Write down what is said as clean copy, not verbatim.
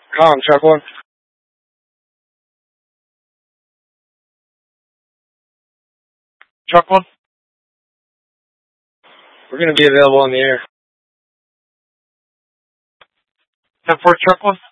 Truck one. Truck one. We're going to be available on the air. 10-4, truck one.